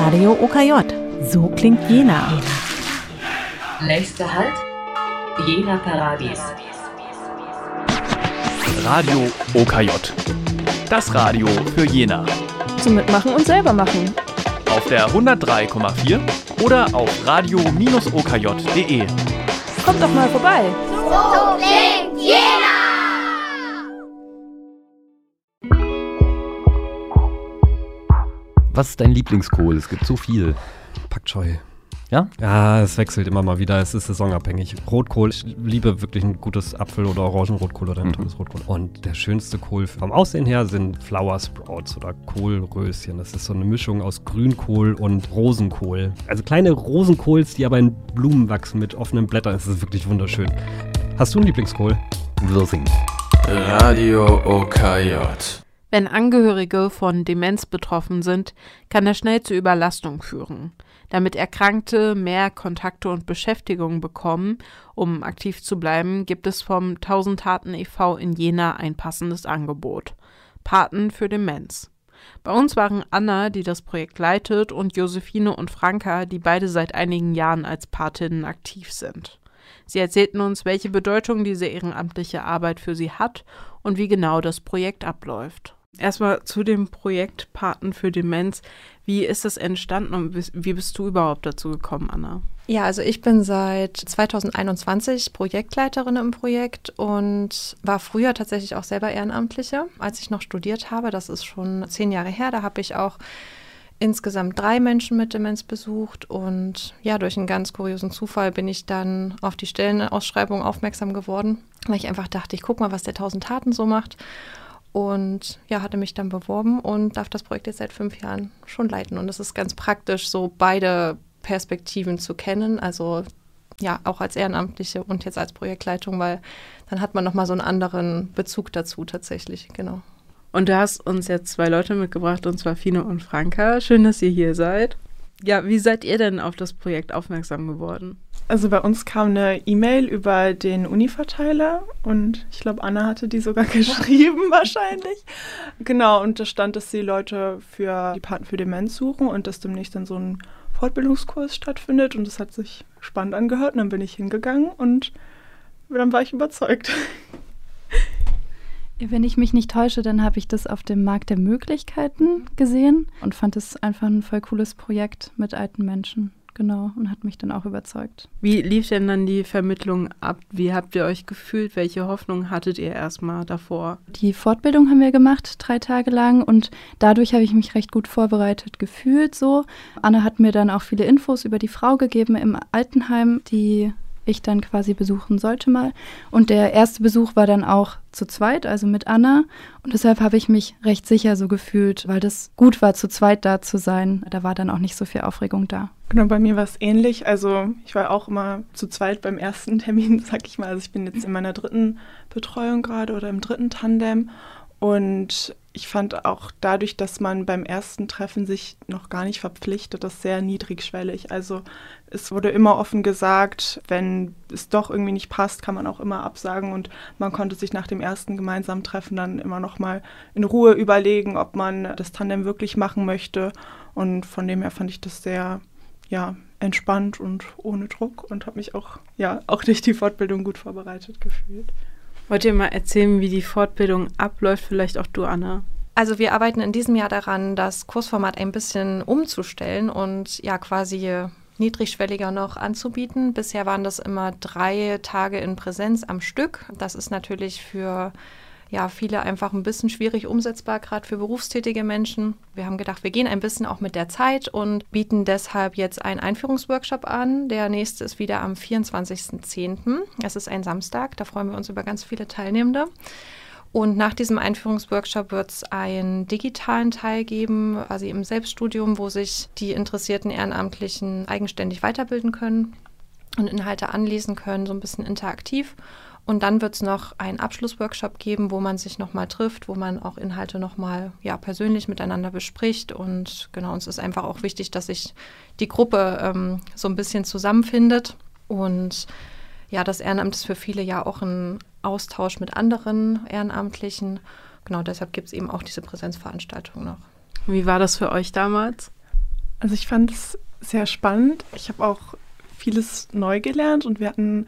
Radio OKJ. So klingt Jena. Nächster Halt, Jena Paradies. Radio OKJ. Das Radio für Jena. Zum Mitmachen und selber machen. Auf der 103,4 oder auf radio-okj.de. Kommt doch mal vorbei. So klingt Jena! Was ist dein Lieblingskohl? Es gibt so viel. Pak Choi. Ja? Ja, es wechselt immer mal wieder. Es ist saisonabhängig. Rotkohl, ich liebe wirklich ein gutes Apfel- oder Orangenrotkohl oder ein tolles Rotkohl. Und der schönste Kohl vom Aussehen her sind Flower Sprouts oder Kohlröschen. Das ist so eine Mischung aus Grünkohl und Rosenkohl. Also kleine Rosenkohls, die aber in Blumen wachsen mit offenen Blättern. Es ist wirklich wunderschön. Hast du einen Lieblingskohl? Wirsing. Radio OKJ. Wenn Angehörige von Demenz betroffen sind, kann das schnell zu Überlastung führen. Damit Erkrankte mehr Kontakte und Beschäftigung bekommen, um aktiv zu bleiben, gibt es vom 1000 Taten e.V. in Jena ein passendes Angebot. Paten für Demenz. Bei uns waren Anna, die das Projekt leitet, und Josephine und Franka, die beide seit einigen Jahren als Patinnen aktiv sind. Sie erzählten uns, welche Bedeutung diese ehrenamtliche Arbeit für sie hat und wie genau das Projekt abläuft. Erstmal zu dem Projekt Paten für Demenz. Wie ist das entstanden und wie bist du überhaupt dazu gekommen, Anna? Ja, also ich bin seit 2021 Projektleiterin im Projekt und war früher tatsächlich auch selber Ehrenamtliche, als ich noch studiert habe. Das ist schon 10 Jahre her. Da habe ich auch insgesamt 3 Menschen mit Demenz besucht und ja, durch einen ganz kuriosen Zufall bin ich dann auf die Stellenausschreibung aufmerksam geworden, weil ich einfach dachte, ich gucke mal, was der 1000 Taten so macht. Und ja, hatte mich dann beworben und darf das Projekt jetzt seit 5 Jahren schon leiten. Und es ist ganz praktisch, so beide Perspektiven zu kennen. Also ja, auch als Ehrenamtliche und jetzt als Projektleitung, weil dann hat man nochmal so einen anderen Bezug dazu tatsächlich, genau. Und du hast uns jetzt 2 Leute mitgebracht, und zwar Fine und Franka. Schön, dass ihr hier seid. Ja, wie seid ihr denn auf das Projekt aufmerksam geworden? Also bei uns kam eine E-Mail über den Uni-Verteiler und ich glaube, Anna hatte die sogar geschrieben wahrscheinlich. Genau, und da stand, dass die Leute für die Paten für Demenz suchen und dass demnächst dann so ein Fortbildungskurs stattfindet und das hat sich spannend angehört und dann bin ich hingegangen und dann war ich überzeugt. Wenn ich mich nicht täusche, dann habe ich das auf dem Markt der Möglichkeiten gesehen und fand es einfach ein voll cooles Projekt mit alten Menschen. Genau, und hat mich dann auch überzeugt. Wie lief denn dann die Vermittlung ab? Wie habt ihr euch gefühlt? Welche Hoffnung hattet ihr erstmal davor? Die Fortbildung haben wir gemacht, 3 Tage lang, und dadurch habe ich mich recht gut vorbereitet gefühlt so. Anna hat mir dann auch viele Infos über die Frau gegeben im Altenheim, die ich dann quasi besuchen sollte mal. Und der erste Besuch war dann auch zu zweit, also mit Anna. Und deshalb habe ich mich recht sicher so gefühlt, weil das gut war, zu zweit da zu sein. Da war dann auch nicht so viel Aufregung da. Genau, bei mir war es ähnlich. Also ich war auch immer zu zweit beim ersten Termin, sag ich mal. Also ich bin jetzt in meiner 3. Betreuung gerade oder im 3. Tandem. Und ich fand auch dadurch, dass man beim ersten Treffen sich noch gar nicht verpflichtet, das sehr niedrigschwellig. Also es wurde immer offen gesagt, wenn es doch irgendwie nicht passt, kann man auch immer absagen. Und man konnte sich nach dem ersten gemeinsamen Treffen dann immer noch mal in Ruhe überlegen, ob man das Tandem wirklich machen möchte. Und von dem her fand ich das sehr entspannt und ohne Druck und habe mich auch durch die Fortbildung gut vorbereitet gefühlt. Wollt ihr mal erzählen, wie die Fortbildung abläuft? Vielleicht auch du, Anna. Also wir arbeiten in diesem Jahr daran, das Kursformat ein bisschen umzustellen und ja quasi niedrigschwelliger noch anzubieten. Bisher waren das immer 3 Tage in Präsenz am Stück. Das ist natürlich für viele einfach ein bisschen schwierig umsetzbar, gerade für berufstätige Menschen. Wir haben gedacht, wir gehen ein bisschen auch mit der Zeit und bieten deshalb jetzt einen Einführungsworkshop an. Der nächste ist wieder am 24.10. Es ist ein Samstag, da freuen wir uns über ganz viele Teilnehmende. Und nach diesem Einführungsworkshop wird es einen digitalen Teil geben, quasi im Selbststudium, wo sich die interessierten Ehrenamtlichen eigenständig weiterbilden können und Inhalte anlesen können, so ein bisschen interaktiv. Und dann wird es noch einen Abschlussworkshop geben, wo man sich nochmal trifft, wo man auch Inhalte nochmal persönlich miteinander bespricht. Und genau, uns ist einfach auch wichtig, dass sich die Gruppe so ein bisschen zusammenfindet. Und ja, das Ehrenamt ist für viele ja auch ein Austausch mit anderen Ehrenamtlichen. Genau, deshalb gibt es eben auch diese Präsenzveranstaltung noch. Wie war das für euch damals? Also ich fand es sehr spannend. Ich habe auch vieles neu gelernt und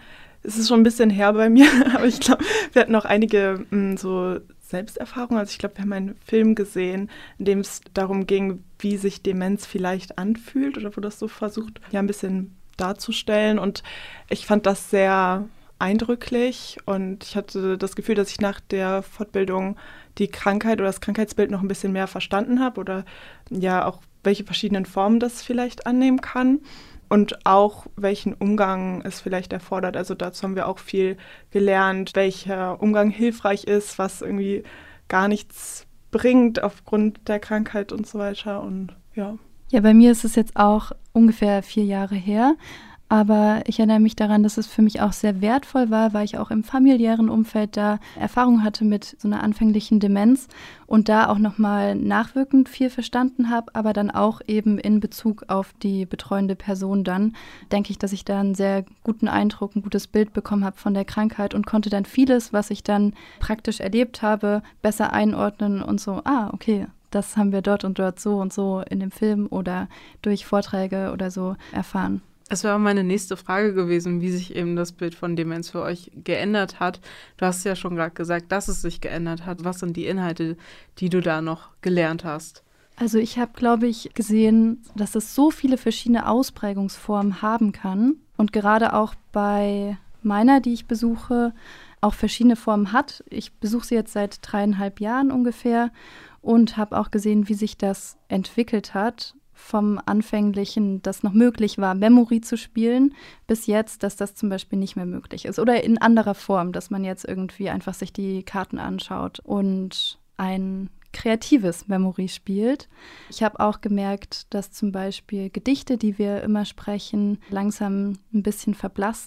es ist schon ein bisschen her bei mir, aber ich glaube, wir hatten auch einige so Selbsterfahrungen. Also ich glaube, wir haben einen Film gesehen, in dem es darum ging, wie sich Demenz vielleicht anfühlt oder wo das so versucht, ja, ein bisschen darzustellen. Und ich fand das sehr eindrücklich und ich hatte das Gefühl, dass ich nach der Fortbildung die Krankheit oder das Krankheitsbild noch ein bisschen mehr verstanden habe oder ja auch welche verschiedenen Formen das vielleicht annehmen kann und auch welchen Umgang es vielleicht erfordert. Also dazu haben wir auch viel gelernt, welcher Umgang hilfreich ist, was irgendwie gar nichts bringt aufgrund der Krankheit und so weiter und ja. Ja, bei mir ist es jetzt auch ungefähr 4 Jahre her. Aber ich erinnere mich daran, dass es für mich auch sehr wertvoll war, weil ich auch im familiären Umfeld da Erfahrung hatte mit so einer anfänglichen Demenz und da auch nochmal nachwirkend viel verstanden habe, aber dann auch eben in Bezug auf die betreuende Person dann, denke ich, dass ich da einen sehr guten Eindruck, ein gutes Bild bekommen habe von der Krankheit und konnte dann vieles, was ich dann praktisch erlebt habe, besser einordnen und so, okay, das haben wir dort und dort so und so in dem Film oder durch Vorträge oder so erfahren. Das wäre auch meine nächste Frage gewesen, wie sich eben das Bild von Demenz für euch geändert hat. Du hast ja schon gerade gesagt, dass es sich geändert hat. Was sind die Inhalte, die du da noch gelernt hast? Also ich habe, glaube ich, gesehen, dass es so viele verschiedene Ausprägungsformen haben kann und gerade auch bei meiner, die ich besuche, auch verschiedene Formen hat. Ich besuche sie jetzt seit 3,5 Jahren ungefähr und habe auch gesehen, wie sich das entwickelt hat. Vom Anfänglichen, das noch möglich war, Memory zu spielen, bis jetzt, dass das zum Beispiel nicht mehr möglich ist. Oder in anderer Form, dass man jetzt irgendwie einfach sich die Karten anschaut und ein kreatives Memory spielt. Ich habe auch gemerkt, dass zum Beispiel Gedichte, die wir immer sprechen, langsam ein bisschen verblassen.